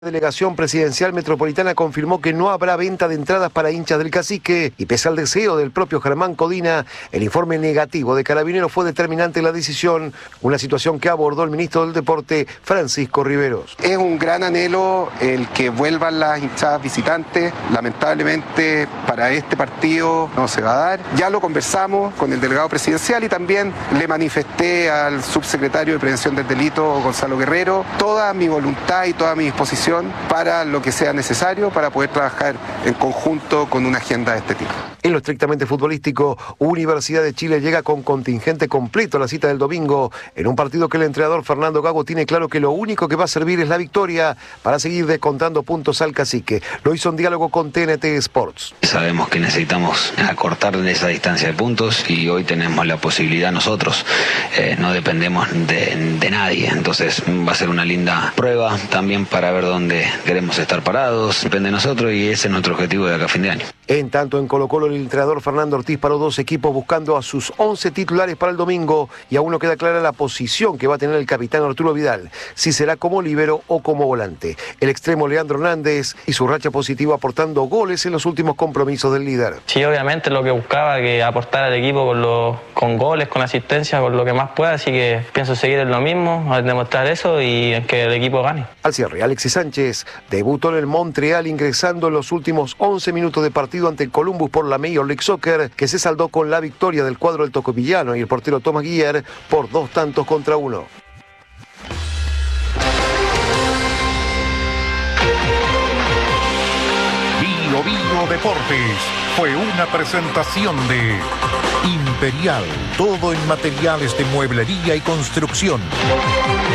La delegación presidencial metropolitana confirmó que no habrá venta de entradas para hinchas del Cacique y pese al deseo del propio Germán Codina, el informe negativo de Carabineros fue determinante en la decisión, una situación que abordó el ministro del Deporte, Francisco Riveros. Es un gran anhelo el que vuelvan las hinchadas visitantes, lamentablemente para este partido no se va a dar. Ya lo conversamos con el delegado presidencial y también le manifesté al subsecretario de Prevención del Delito, Gonzalo Guerrero, toda mi voluntad y toda mi disposición para lo que sea necesario para poder trabajar en conjunto con una agenda de este tipo. En lo estrictamente futbolístico, Universidad de Chile llega con contingente completo a la cita del domingo, en un partido que el entrenador Fernando Gago tiene claro que lo único que va a servir es la victoria para seguir descontando puntos al Cacique. Lo hizo en diálogo con TNT Sports. Sabemos que necesitamos acortar esa distancia de puntos y hoy tenemos la posibilidad nosotros, no dependemos de nadie, entonces va a ser una linda prueba también para ver dónde queremos estar parados, depende de nosotros y ese es nuestro objetivo de acá a fin de año. En tanto, en Colo-Colo, el entrenador Fernando Ortiz paró dos equipos buscando a sus 11 titulares para el domingo y aún no queda clara la posición que va a tener el capitán Arturo Vidal, si será como líbero o como volante. El extremo Leandro Hernández y su racha positiva aportando goles en los últimos compromisos del líder. Sí, obviamente lo que buscaba, que aportar al equipo con goles, con asistencia, con lo que más pueda, así que pienso seguir en lo mismo, a demostrar eso y en que el equipo gane. Al cierre, Alexis Sánchez debutó en el Montreal ingresando en los últimos 11 minutos de partido ante el Columbus por la Major League Soccer, que se saldó con la victoria del cuadro del Tocopillano y el portero Thomas Guiller por 2-1. Bio Deportes fue una presentación de Imperial, todo en materiales de mueblería y construcción.